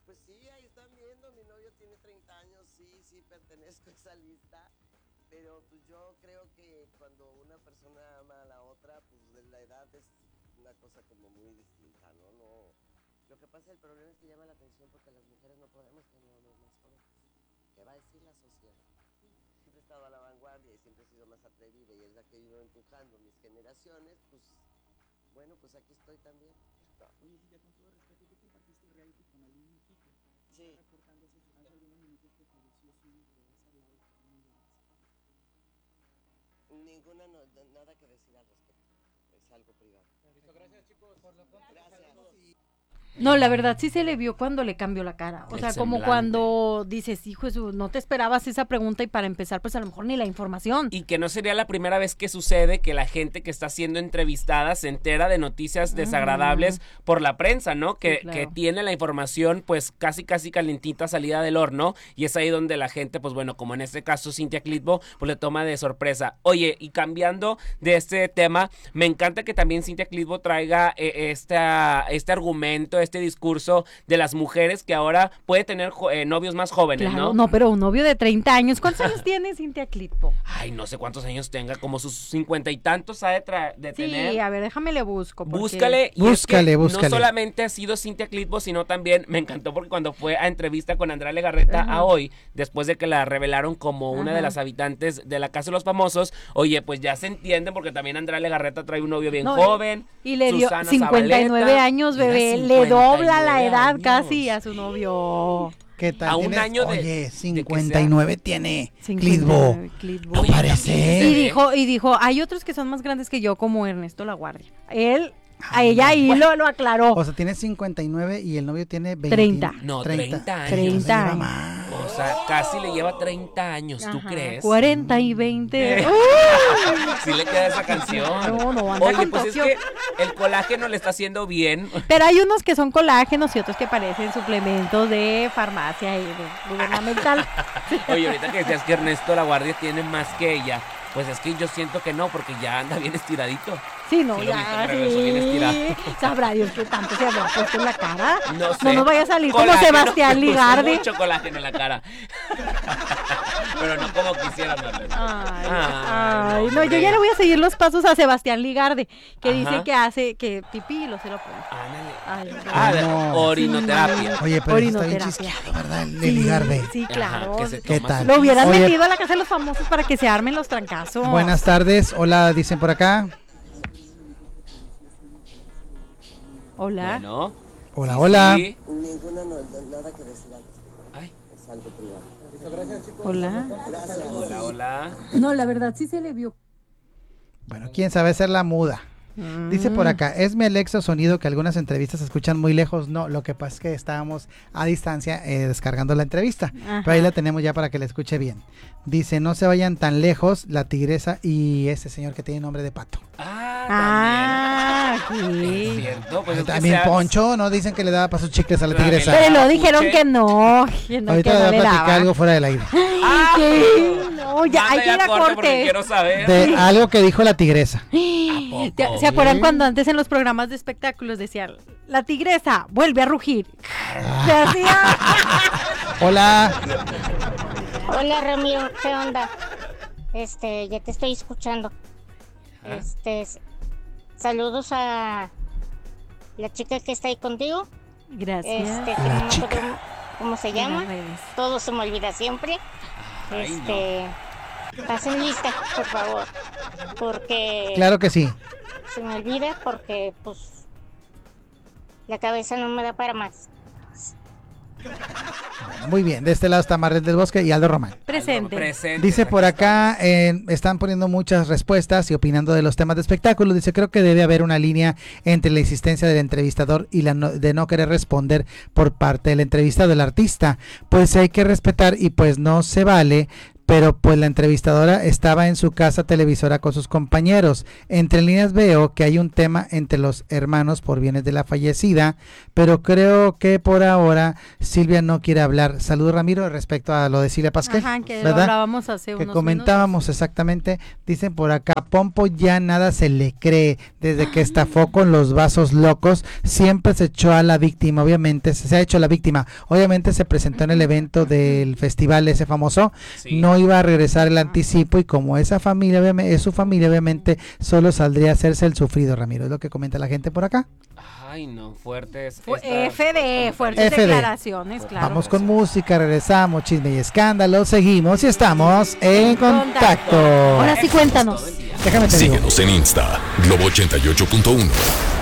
Pues sí, ahí están viendo, mi novio tiene 30 años, sí, pertenezco a esa lista, pero pues yo creo que cuando una persona ama a la otra, pues la edad es una cosa como muy distinta, ¿no? Lo que pasa, el problema es que llama la atención porque las mujeres no podemos tener hombres más jóvenes. ¿Qué va a decir la sociedad? Siempre he estado a la vanguardia y siempre he sido más atrevida y es la que he ido empujando mis generaciones, pues bueno, pues aquí estoy también. Oye, sí, ya con todo respeto, tú compartiste el reality con Aline México. Sí. Reportando hace algunos minutos que falleció su hijo, has hablado con ella. Ninguna, nada que decir al respecto, es algo privado. Listo, gracias chicos. Por lo pronto, gracias. No, la verdad sí se le vio cuando le cambió la cara. O sea, como cuando dices, hijo, no te esperabas esa pregunta y para empezar, pues a lo mejor ni la información. Y que no sería la primera vez que sucede que la gente que está siendo entrevistada se entera de noticias desagradables por la prensa, ¿no? Que, claro, que tiene la información pues casi calentita salida del horno y es ahí donde la gente, pues bueno, como en este caso Cintia Clitbo, pues le toma de sorpresa. Oye, y cambiando de este tema, me encanta que también Cintia Clitbo traiga este argumento, este discurso de las mujeres que ahora puede tener novios más jóvenes, claro, ¿no? No, pero un novio de 30 años. ¿Cuántos años tiene Cintia Clitbo? Ay, no sé cuántos años tenga, como sus 50 y tantos ha de tener. Sí, a ver, déjame le busco. Porque... Búscale. Búscale. No solamente ha sido Cintia Clitbo, sino también me encantó porque cuando fue a entrevista con Andrea Legarreta a Hoy, después de que la revelaron como una de las habitantes de la Casa de los Famosos, oye, pues ya se entiende porque también Andrea Legarreta trae un novio bien joven. Y le dio Susana 59 Zabaleta, años, bebé. Le dobla la edad casi a su novio. ¿Qué tal? A un año de... Oye, 59 tiene 59, Clitbo. ¿No parece? Y dijo, hay otros que son más grandes que yo, como Ernesto Laguardia. A ella ahí lo aclaró. O sea, tiene 59 y el novio tiene 20. 30. No, 30 años. 30 años. O sea, casi le lleva 30 años, ¿tú crees? 40 y 20. Sí le queda esa canción. No, anda. Oye, con pues Tokio. es que el colágeno le está haciendo bien. Pero hay unos que son colágenos y otros que parecen suplementos de farmacia y de gubernamental. Oye, ahorita que decías que Ernesto Laguardia tiene más que ella, pues es que yo siento que no, porque ya anda bien estiradito. Sí, no, Sí, ya, regresó bien estirado. Sabrá Dios que tanto se habrá puesto en la cara. No sé. No nos vaya a salir Colágeno, como Sebastián le puso Ligarde. mucho colágeno en la cara. Pero no como quisiera, Marlene. Ay, no, yo ya le voy a seguir los pasos a Sebastián Ligarde, que dice que hace que pipí y lo se lo pone. Orinoterapia. Oye, pero está bien Orinoterapia. chisqueado, ¿verdad? El de Ligarde. Sí, claro. que se ¿Qué toma tal? Lo hubieran Oye, metido a la Casa de los Famosos para que se armen los trancazos. Buenas tardes. Hola, dicen por acá. Hola. Bueno. Hola. Sí. Ninguna, nada que decir al respecto, Ay. es algo privado. listo, gracias chicos. Hola. Gracias. Hola. No, la verdad sí se le vio. Bueno, quién sabe hacerla muda. Dice por acá, es mi Alexa sonido que algunas entrevistas se escuchan muy lejos. No, lo que pasa es que estábamos a distancia descargando la entrevista. Pero ahí la tenemos ya para que la escuche bien. Dice, no se vayan tan lejos, la tigresa y ese señor que tiene nombre de pato. También. Sí. Es cierto. Pues es que También sea- Poncho, ¿no? Dicen que le daba para sus chicles a la tigresa. Pero lo ¿La dijeron escuché? que no Ahorita que le voy no a le platicar daba. algo fuera del aire. ¿Qué? No, ya hay que ir a porque corte. quiero saber. De algo que dijo la tigresa. ¿Se acuerdan cuando antes en los programas de espectáculos decían, la tigresa vuelve a rugir? Se hacía. Hola. Hola Ramiro, ¿qué onda? Ya te estoy escuchando. Saludos a la chica que está ahí contigo. Gracias. Que no me acuerdo cómo se llama. En las redes. Todo se me olvida siempre. Ay, Pasen lista, por favor. Porque Claro que sí. se me olvida porque pues la cabeza no me da para más. Muy bien, de este lado está Marlet del Bosque y Aldo Román. Presente. Dice por acá, están poniendo muchas respuestas y opinando de los temas de espectáculo. Dice, creo que debe haber una línea entre la existencia del entrevistador y de no querer responder por parte del entrevistado, del artista. Pues hay que respetar y pues no se vale pero pues la entrevistadora estaba en su casa televisora con sus compañeros. Entre líneas veo que hay un tema entre los hermanos por bienes de la fallecida, pero creo que por ahora Silvia no quiere hablar. Saludos, Ramiro, respecto a lo de Silvia Pasquel. Ajá, que lo ¿verdad? hablábamos hace Que unos comentábamos exactamente. Dicen por acá, Pompo ya nada se le cree. Desde que estafó con los vasos locos, siempre se echó a la víctima. Obviamente, se ha hecho la víctima. Obviamente se presentó en el evento del festival ese famoso. Sí. No iba a regresar el anticipo y como esa familia es su familia, obviamente solo saldría a hacerse el sufrido, Ramiro. Es lo que comenta la gente por acá. Ay, no, fuertes. fuertes FD. declaraciones, claro. Vamos con música, regresamos, chisme y escándalo, seguimos y estamos en contacto. Ahora sí, cuéntanos. Déjame te digo. Síguenos en Insta, Globo 88.1.